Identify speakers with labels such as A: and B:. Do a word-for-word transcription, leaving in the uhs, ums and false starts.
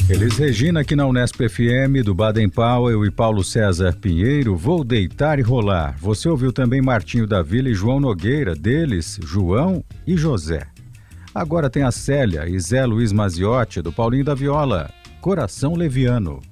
A: Elis Regina aqui na Unesp F M, do Baden Powell e Paulo César Pinheiro, Vou Deitar e Rolar. Você ouviu também Martinho da Vila e João Nogueira, deles, João e José. Agora tem a Célia e Zé Luiz Maziotti, do Paulinho da Viola, Coração Leviano.